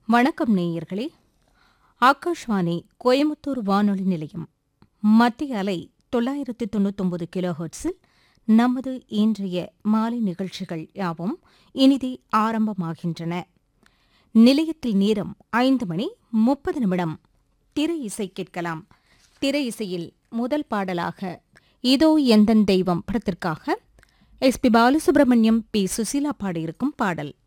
வணக்கம் நேயர்களே. ஆகாஷ்வாணி கோயமுத்தூர் வானொலி நிலையம் மத்திய அலை 999 கிலோஹெர்ட்ஸில் நமது இன்றைய மாலை நிகழ்ச்சிகள் யாவும் இனிதே ஆரம்பமாகின்றன. நிலையத்தில் நேரம் 5:30 திரை இசை கேட்கலாம். திரை இசையில் முதல் பாடலாக இதோ எந்தன் தெய்வம் படத்திற்காக S. B. Balasubramaniam, B. Susheela பாடியிருக்கும் பாடல்.